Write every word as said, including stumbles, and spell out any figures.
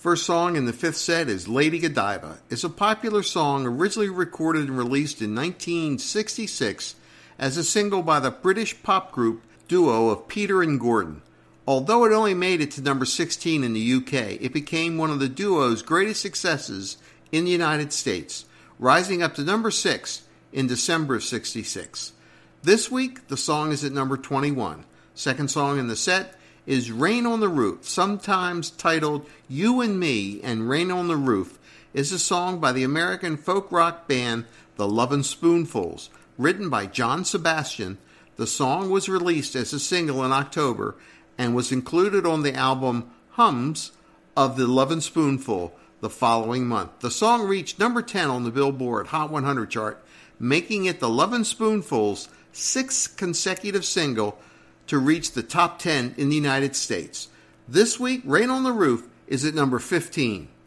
First song in the fifth set is Lady Godiva. It's a popular song originally recorded and released in nineteen sixty-six as a single by the British pop group duo of Peter and Gordon. Although it only made it to number sixteen in the U K, it became one of the duo's greatest successes in the United States, rising up to number six in December of sixty-six. This week, the song is at number twenty-one. Second song in the set is Rain on the Roof, sometimes titled You and Me, and Rain on the Roof is a song by the American folk rock band The Lovin' Spoonfuls, written by John Sebastian. The song was released as a single in October and was included on the album Hums of The Lovin' Spoonful the following month. The song reached number ten on the Billboard Hot one hundred chart, making it the Lovin' Spoonful's sixth consecutive single to reach the top ten in the United States. This week, Rain on the Roof is at number fifteen.